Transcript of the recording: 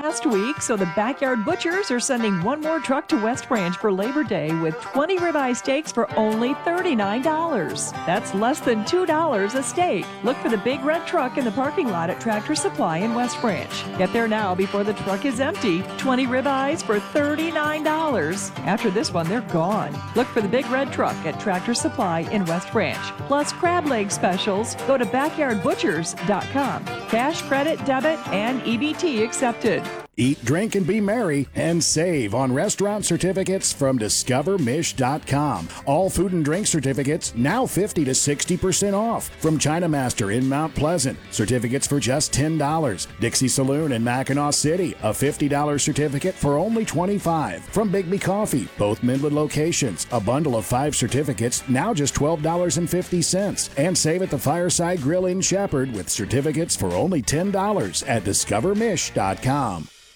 last week, so the Backyard Butchers are sending one more truck to West Branch for Labor Day with 20 ribeye steaks for only $39. That's less than $2 a steak. Look for the big red truck in the parking lot at Tractor Supply in West Branch. Get there now before the truck is empty. 20 ribeyes for $39. After this one, they're gone. Look for the big red truck at Tractor Supply in West Branch. Plus crab leg specials. Go to backyardbutchers.com. Cash, credit, debit, and EBT accepted. Eat, drink, and be merry, and save on restaurant certificates from DiscoverMish.com. All food and drink certificates now 50 to 60% off. From China Master in Mount Pleasant, certificates for just $10. Dixie Saloon in Mackinac City, a $50 certificate for only $25. From Bigby Coffee, both Midland locations, a bundle of 5 certificates, now just $12.50. And save at the Fireside Grill in Shepherd with certificates for only $10 at DiscoverMish.com.